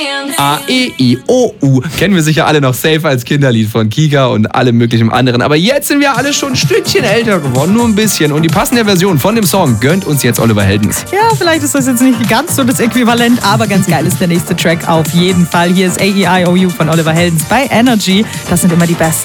A-E-I-O-U. Kennen wir sicher alle noch safe als Kinderlied von Kika und allem möglichen anderen. Aber jetzt sind wir alle schon ein Stückchen älter geworden, nur ein bisschen. Und die passende Version von dem Song gönnt uns jetzt Oliver Heldens. Ja, vielleicht ist das jetzt nicht ganz so das Äquivalent, aber ganz geil ist der nächste Track auf jeden Fall. Hier ist A-E-I-O-U von Oliver Heldens bei Energy. Das sind immer die besten.